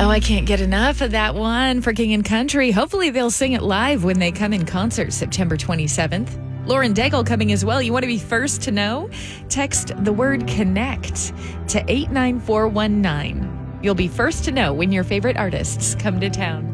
Oh, I can't get enough of that one for King and Country. Hopefully they'll sing it live when they come in concert September 27th. Lauren Daigle coming as well. You want to be first to know? Text the word connect to 89419. You'll be first to know when your favorite artists come to town.